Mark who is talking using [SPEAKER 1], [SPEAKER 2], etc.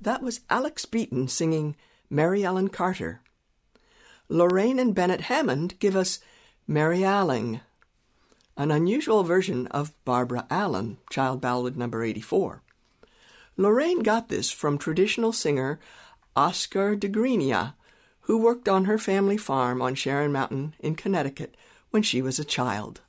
[SPEAKER 1] That was Alex Beaton singing Mary Ellen Carter. Lorraine and Bennett Hammond give us Mary Alling, an unusual version of Barbara Allen, Child Ballad number 84. Lorraine got this from traditional singer Oscar de Grenia, who worked on her family farm on Sharon Mountain in Connecticut when she was a child.